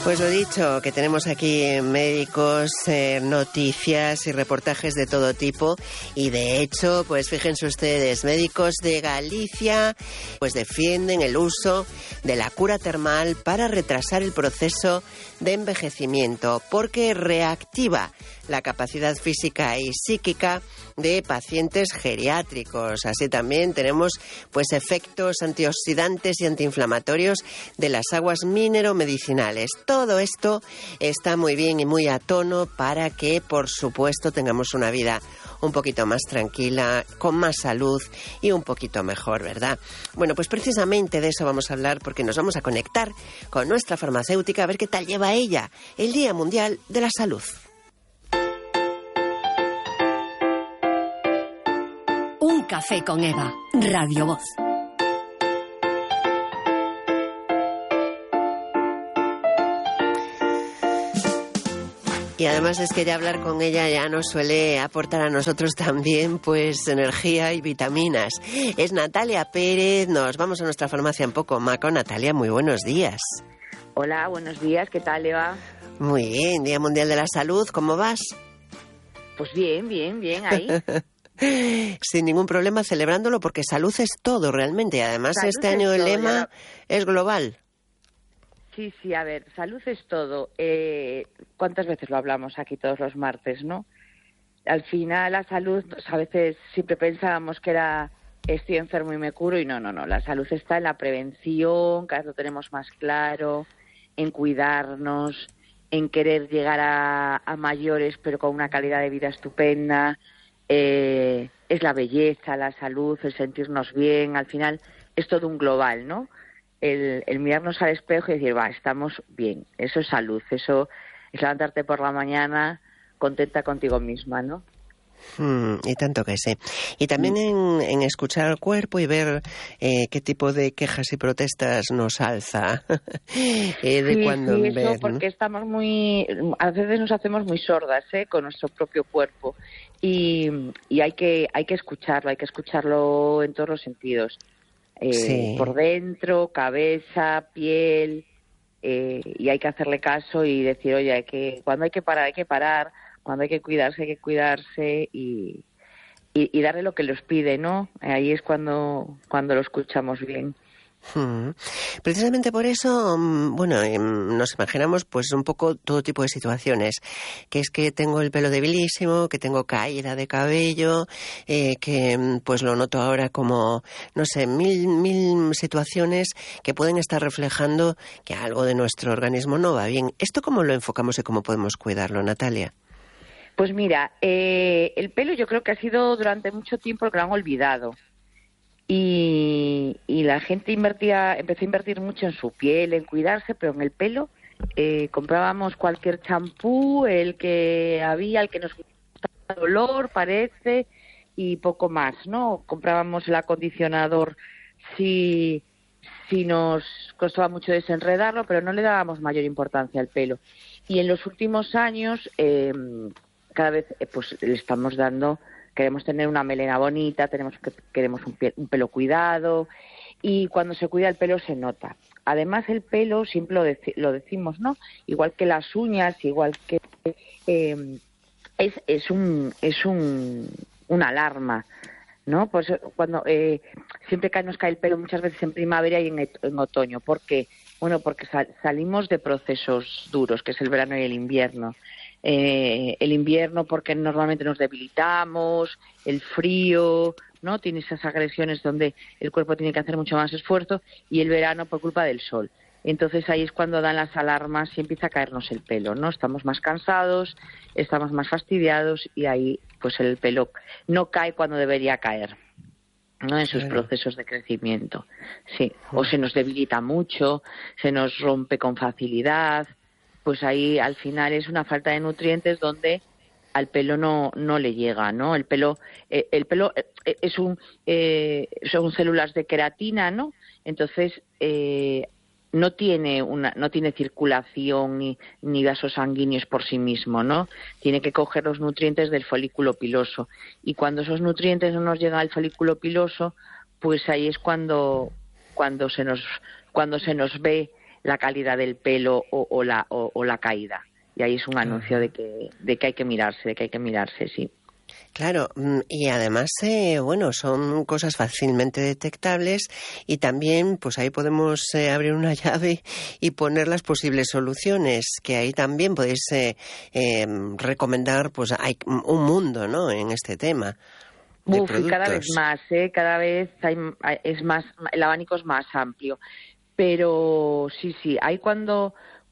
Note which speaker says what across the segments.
Speaker 1: Pues lo dicho, que tenemos aquí médicos, noticias y reportajes de todo tipo y de hecho, pues fíjense ustedes, médicos de Galicia pues defienden el uso de la cura termal para retrasar el proceso de envejecimiento porque reactiva la capacidad física y psíquica de pacientes geriátricos. Así también tenemos pues efectos antioxidantes y antiinflamatorios de las aguas mineromedicinales. Todo esto está muy bien y muy a tono para que, por supuesto, tengamos una vida un poquito más tranquila, con más salud y un poquito mejor, ¿verdad? Bueno, pues precisamente de eso vamos a hablar porque nos vamos a conectar con nuestra farmacéutica a ver qué tal lleva ella el Día Mundial de la Salud.
Speaker 2: Un café con Eva, Radio Voz.
Speaker 1: Y además es que ya hablar con ella ya nos suele aportar a nosotros también pues energía y vitaminas. Es Natalia Pérez, nos vamos a nuestra farmacia un poco maco. Natalia, muy buenos días.
Speaker 3: Hola, buenos días, ¿qué tal, Eva?
Speaker 1: Muy bien, Día Mundial de la Salud, ¿cómo vas?
Speaker 3: Pues bien, ahí.
Speaker 1: Sin ningún problema celebrándolo porque salud es todo realmente. Además salud este año el lema es global.
Speaker 3: Sí, a ver, salud es todo. ¿Cuántas veces lo hablamos aquí todos los martes, no? Al final la salud, a veces siempre pensábamos que era estoy enfermo y me curo y no. La salud está en la prevención, cada vez lo tenemos más claro, en cuidarnos, en querer llegar a mayores pero con una calidad de vida estupenda. Es la belleza, la salud, el sentirnos bien, al final es todo un global, ¿no? El mirarnos al espejo y decir, estamos bien, eso es salud, eso es levantarte por la mañana contenta contigo misma, ¿no?
Speaker 1: Y tanto que sí. Y también en escuchar al cuerpo y ver qué tipo de quejas y protestas nos alza de cuando en vez,
Speaker 3: eso, porque estamos a veces nos hacemos muy sordas con nuestro propio cuerpo y hay que escucharlo en todos los sentidos.
Speaker 1: Sí.
Speaker 3: Por dentro, cabeza, piel, y hay que hacerle caso y decir, oye, cuando hay que parar, cuando hay que cuidarse y darle lo que les pide, ¿no? Ahí es cuando lo escuchamos bien.
Speaker 1: Precisamente por eso, nos imaginamos pues un poco todo tipo de situaciones, que es que tengo el pelo debilísimo, que tengo caída de cabello, que pues lo noto ahora como, no sé, mil situaciones que pueden estar reflejando que algo de nuestro organismo no va bien. ¿Esto cómo lo enfocamos y cómo podemos cuidarlo, Natalia?
Speaker 3: Pues mira, el pelo yo creo que ha sido durante mucho tiempo el gran olvidado. Y la gente empezó a invertir mucho en su piel, en cuidarse, pero en el pelo comprábamos cualquier champú, el que nos gustaba el olor, parece, y poco más, ¿no? Comprábamos el acondicionador si nos costaba mucho desenredarlo, pero no le dábamos mayor importancia al pelo. Y en los últimos años cada vez pues le estamos dando. Queremos tener una melena bonita, queremos un pelo cuidado y cuando se cuida el pelo se nota. Además el pelo, siempre lo decimos, ¿no? Igual que las uñas, igual que es una alarma, ¿no? Pues cuando siempre nos cae el pelo muchas veces en primavera y en otoño. ¿Por qué? Bueno, porque salimos de procesos duros, que es el verano y el invierno. El invierno porque normalmente nos debilitamos, el frío, ¿no? Tiene esas agresiones donde el cuerpo tiene que hacer mucho más esfuerzo y el verano por culpa del sol. Entonces ahí es cuando dan las alarmas y empieza a caernos el pelo, ¿no? Estamos más cansados, estamos más fastidiados y ahí pues el pelo no cae cuando debería caer, ¿no? En sus procesos de crecimiento. Sí, o se nos debilita mucho, se nos rompe con facilidad. Pues ahí al final es una falta de nutrientes donde al pelo no le llega, ¿no? El pelo son células de queratina, ¿no? Entonces no tiene circulación ni vasos sanguíneos por sí mismo, ¿no? Tiene que coger los nutrientes del folículo piloso y cuando esos nutrientes no nos llegan al folículo piloso, pues ahí es cuando se nos ve la calidad del pelo o la caída. Y ahí es un anuncio de que hay que mirarse, sí.
Speaker 1: Claro, y además, bueno, son cosas fácilmente detectables y también, pues ahí podemos abrir una llave y poner las posibles soluciones, que ahí también podéis recomendar, pues hay un mundo, ¿no?, en este tema de productos.
Speaker 3: Y cada vez más, cada vez es más, el abanico es más amplio. Pero sí, hay cuando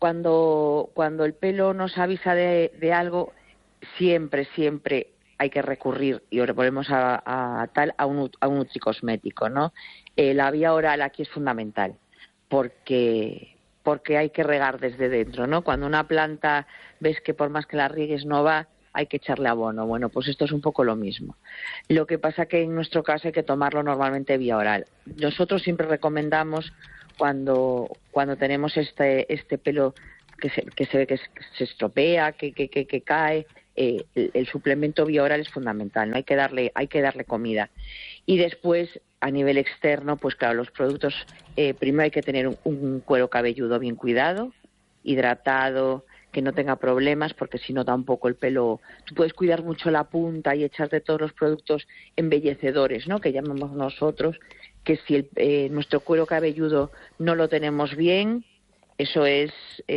Speaker 3: el pelo nos avisa de algo, siempre hay que recurrir, y volvemos a un nutricosmético, ¿no? La vía oral aquí es fundamental, porque hay que regar desde dentro, ¿no? Cuando una planta ves que por más que la riegues no va, hay que echarle abono. Bueno, pues esto es un poco lo mismo. Lo que pasa que en nuestro caso hay que tomarlo normalmente vía oral. Nosotros siempre recomendamos cuando tenemos este pelo que se ve que se estropea, que cae, el suplemento vía oral es fundamental, ¿no? Hay que darle comida. Y después, a nivel externo, pues claro, los productos, primero hay que tener un cuero cabelludo bien cuidado, hidratado, que no tenga problemas, porque si no tampoco el pelo... Tú puedes cuidar mucho la punta y echarte todos los productos embellecedores, ¿no?, que llamamos nosotros, que si nuestro cuero cabelludo no lo tenemos bien, eso es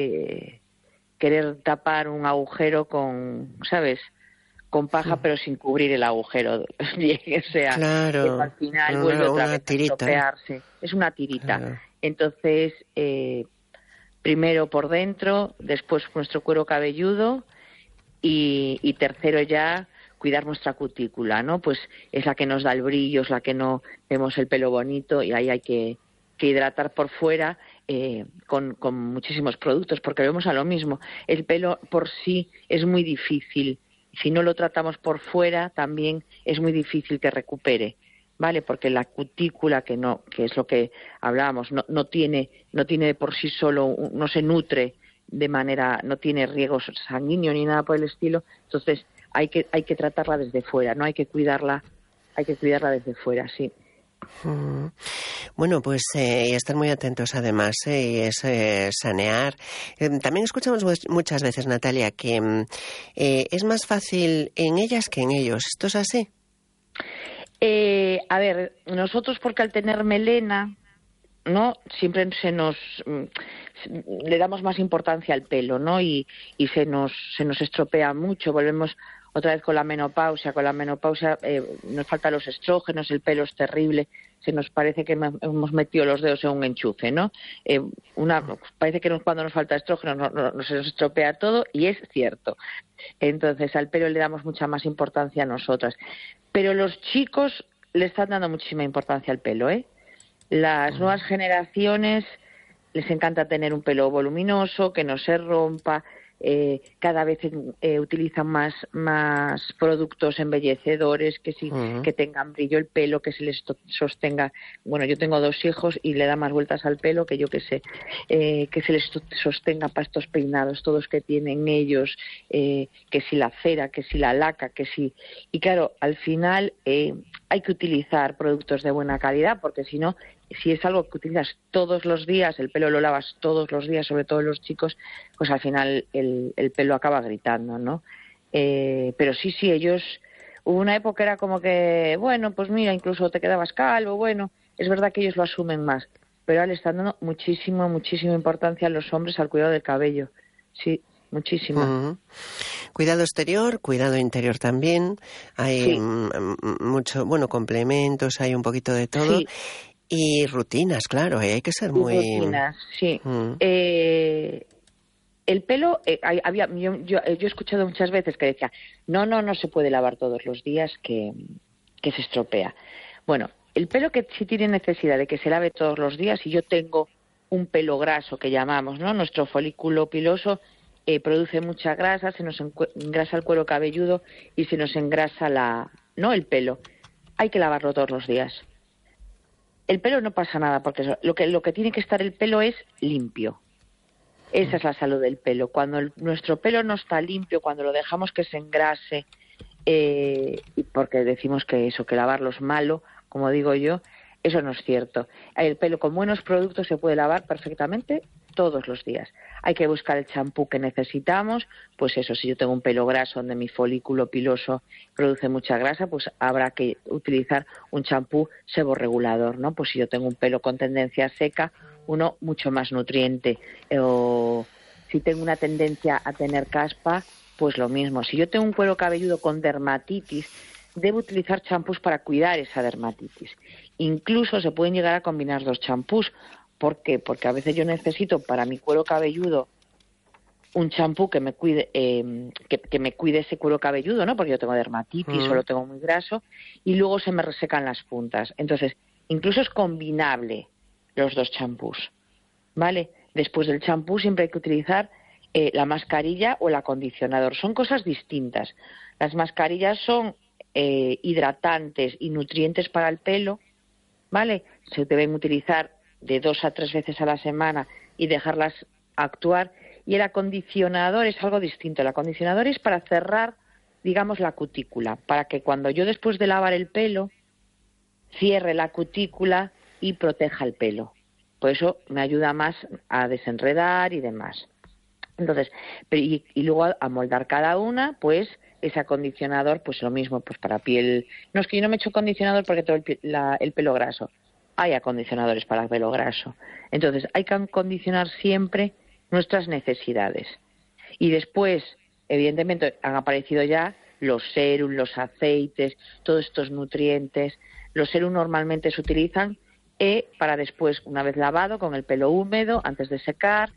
Speaker 3: querer tapar un agujero con, ¿sabes?, con paja, pero sin cubrir el agujero. O sea,
Speaker 1: claro,
Speaker 3: al final vuelve otra vez a estropearse. Es una tirita.
Speaker 1: Claro.
Speaker 3: Entonces, primero por dentro, después nuestro cuero cabelludo y tercero ya cuidar nuestra cutícula, ¿no? Pues es la que nos da el brillo, es la que no vemos el pelo bonito, y ahí hay que hidratar por fuera con muchísimos productos, porque vemos a lo mismo. El pelo por sí es muy difícil. Si no lo tratamos por fuera, también es muy difícil que recupere, ¿vale? Porque la cutícula, que es lo que hablábamos, no tiene por sí solo, no se nutre de manera, no tiene riego sanguíneo ni nada por el estilo. Entonces hay que tratarla desde fuera, no hay que cuidarla desde fuera, sí.
Speaker 1: Bueno, pues y estar muy atentos además, y es sanear. También escuchamos muchas veces, Natalia, que es más fácil en ellas que en ellos. ¿Esto es así?
Speaker 3: A ver, nosotros, porque al tener melena, ¿no?, siempre le damos más importancia al pelo, ¿no? Y se nos estropea mucho. Volvemos otra vez con la menopausia. Con la menopausia nos faltan los estrógenos, el pelo es terrible, se nos parece que hemos metido los dedos en un enchufe, ¿no? Parece que cuando nos falta estrógeno se nos estropea todo, y es cierto. Entonces al pelo le damos mucha más importancia a nosotras. Pero los chicos le están dando muchísima importancia al pelo, ¿eh? Las nuevas generaciones les encanta tener un pelo voluminoso, que no se rompa. Cada vez utilizan más productos embellecedores, que tengan brillo el pelo, que se les sostenga. Bueno, yo tengo 2 hijos y le da más vueltas al pelo que yo que sé, que se les sostenga para estos peinados todos que tienen ellos, que si la cera, que si la laca, que si... Y claro, al final hay que utilizar productos de buena calidad, porque si no, si es algo que utilizas todos los días, el pelo lo lavas todos los días, sobre todo los chicos, pues al final el pelo acaba gritando, ¿no? Pero sí, ellos... Hubo una época era como que, bueno, pues mira, incluso te quedabas calvo, bueno, es verdad que ellos lo asumen más, pero ahora le están dando muchísima importancia a los hombres al cuidado del cabello. Sí, muchísima.
Speaker 1: Cuidado exterior, cuidado interior también. Hay mucho, bueno, complementos, hay un poquito de todo. Sí. Y rutinas, claro, hay que ser muy...
Speaker 3: Rutinas, sí. El pelo, yo he escuchado muchas veces que decía, no se puede lavar todos los días, que se estropea. Bueno, el pelo que sí tiene necesidad de que se lave todos los días, y yo tengo un pelo graso que llamamos, ¿no? Nuestro folículo piloso produce mucha grasa, se nos engrasa el cuero cabelludo y se nos engrasa el pelo. Hay que lavarlo todos los días. El pelo no pasa nada, porque lo que tiene que estar el pelo es limpio. Esa es la salud del pelo. Cuando nuestro pelo no está limpio, cuando lo dejamos que se engrase, porque decimos que lavarlo es malo, como digo yo, eso no es cierto. El pelo con buenos productos se puede lavar perfectamente todos los días. Hay que buscar el champú que necesitamos, pues eso, si yo tengo un pelo graso donde mi folículo piloso produce mucha grasa, pues habrá que utilizar un champú seborregulador, ¿no? Pues si yo tengo un pelo con tendencia seca, uno mucho más nutriente. O si tengo una tendencia a tener caspa, pues lo mismo. Si yo tengo un cuero cabelludo con dermatitis, debo utilizar champús para cuidar esa dermatitis. Incluso se pueden llegar a combinar 2 champús. ¿Por qué? Porque a veces yo necesito para mi cuero cabelludo un champú que me cuide que me cuide ese cuero cabelludo, ¿no? Porque yo tengo dermatitis o lo tengo muy graso y luego se me resecan las puntas. Entonces, incluso es combinable los 2 champús, ¿vale? Después del champú siempre hay que utilizar la mascarilla o el acondicionador. Son cosas distintas. Las mascarillas son hidratantes y nutrientes para el pelo, ¿vale? Se deben utilizar de 2 a 3 veces a la semana y dejarlas actuar. Y el acondicionador es algo distinto. El acondicionador es para cerrar, digamos, la cutícula, para que cuando yo después de lavar el pelo cierre la cutícula y proteja el pelo. Por eso me ayuda más a desenredar y demás. Entonces, y luego a moldar cada una, pues ese acondicionador, pues lo mismo, pues para piel. No es que yo no me echo acondicionador porque tengo el pelo graso. Hay acondicionadores para el pelo graso. Entonces, hay que acondicionar siempre nuestras necesidades. Y después, evidentemente, han aparecido ya los sérums, los aceites, todos estos nutrientes. Los sérums normalmente se utilizan para después, una vez lavado, con el pelo húmedo, antes de secar,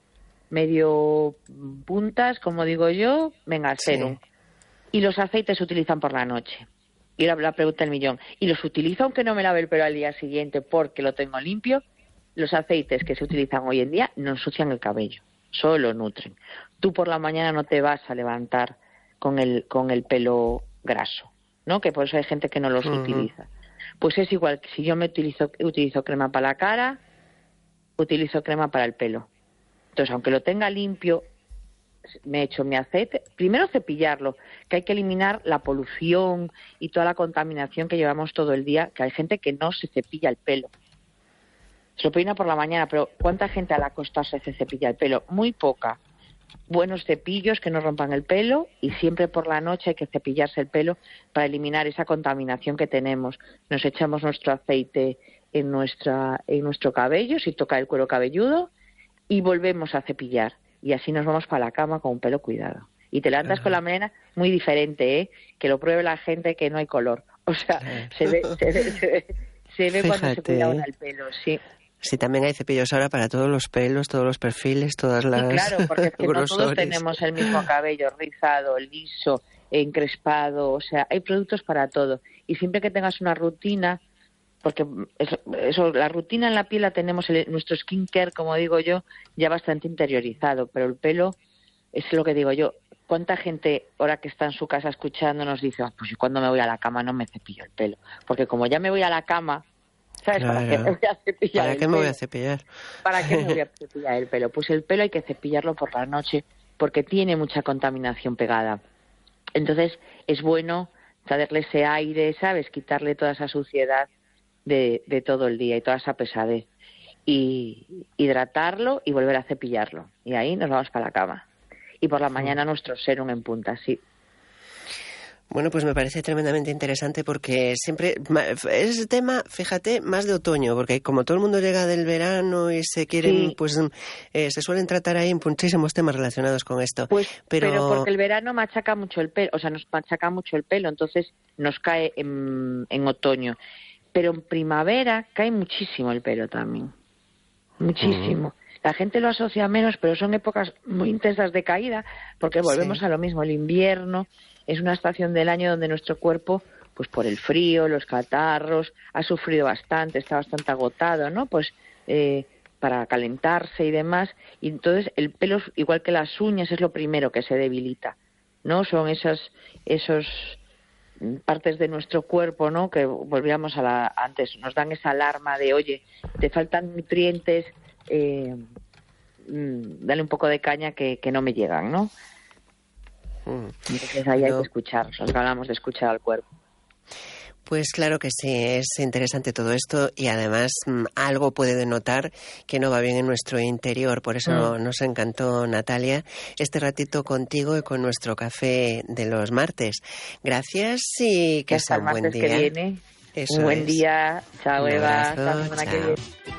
Speaker 3: medio puntas, como digo yo, venga el serum. Sí. Y los aceites se utilizan por la noche. Y la pregunta del millón, ¿y los utilizo aunque no me lave el pelo al día siguiente porque lo tengo limpio? Los aceites que se utilizan hoy en día no ensucian el cabello, solo nutren. Tú por la mañana no te vas a levantar con el pelo graso, ¿no? Que por eso hay gente que no los utiliza. Pues es igual que si yo utilizo crema para la cara, utilizo crema para el pelo. Entonces, aunque lo tenga limpio, me echo mi aceite. Primero cepillarlo, que hay que eliminar la polución y toda la contaminación que llevamos todo el día, que hay gente que no se cepilla el pelo. Se lo peina por la mañana, pero ¿cuánta gente al acostarse se cepilla el pelo? Muy poca. Buenos cepillos que no rompan el pelo y siempre por la noche hay que cepillarse el pelo para eliminar esa contaminación que tenemos. Nos echamos nuestro aceite en nuestro cabello, si toca el cuero cabelludo, y volvemos a cepillar. Y así nos vamos para la cama con un pelo cuidado. Y te levantas con la melena muy diferente, ¿eh? Que lo pruebe la gente, que no hay color. O sea, se ve cuando se cuida uno el pelo, sí.
Speaker 1: Sí, también hay cepillos ahora para todos los pelos, todos los perfiles, todas las...
Speaker 3: Sí, claro, porque es que no todos tenemos el mismo cabello, rizado, liso, encrespado, o sea, hay productos para todo. Y siempre que tengas una rutina, porque eso la rutina en la piel la tenemos, nuestro skincare, como digo yo, ya bastante interiorizado, pero el pelo, es lo que digo yo, ¿cuánta gente ahora que está en su casa escuchando nos dice, pues yo cuando me voy a la cama no me cepillo el pelo? Porque como ya me voy a la cama, ¿sabes?
Speaker 1: Claro.
Speaker 3: ¿Para qué me voy a cepillar
Speaker 1: ¿Para qué me voy a cepillar?
Speaker 3: ¿Para qué me voy a cepillar el pelo? Pues el pelo hay que cepillarlo por la noche porque tiene mucha contaminación pegada. Entonces es bueno darle ese aire, ¿sabes? Quitarle toda esa suciedad de todo el día y toda esa pesadez. Y hidratarlo y volver a cepillarlo. Y ahí nos vamos para la cama. Y por la mañana nuestro serum en punta, sí.
Speaker 1: Bueno, pues me parece tremendamente interesante porque siempre es tema, fíjate, más de otoño, porque como todo el mundo llega del verano y se quieren, sí, pues se suelen tratar ahí muchísimos temas relacionados con esto.
Speaker 3: Pues, pero porque el verano machaca mucho el pelo, o sea, nos machaca mucho el pelo, entonces nos cae en otoño. Pero en primavera cae muchísimo el pelo también, muchísimo. La gente lo asocia menos, pero son épocas muy intensas de caída, porque volvemos a lo mismo, el invierno es una estación del año donde nuestro cuerpo, pues por el frío, los catarros, ha sufrido bastante, está bastante agotado, ¿no? Pues para calentarse y demás. Y entonces el pelo, igual que las uñas, es lo primero que se debilita, ¿no? Son esos partes de nuestro cuerpo, ¿no? Que volvíamos antes, nos dan esa alarma de, oye, te faltan nutrientes, dale un poco de caña que no me llegan, ¿no? Entonces ahí hay que escuchar, nos hablamos de escuchar al cuerpo.
Speaker 1: Pues claro que sí, es interesante todo esto y además algo puede denotar que no va bien en nuestro interior. Por eso nos encantó, Natalia, este ratito contigo y con nuestro café de los martes. Gracias y que sea un buen día.
Speaker 3: Que viene.
Speaker 1: Eso
Speaker 3: un buen
Speaker 1: es.
Speaker 3: día. Chao,
Speaker 1: Un
Speaker 3: Eva.
Speaker 1: abrazo,
Speaker 3: Hasta la semana que viene.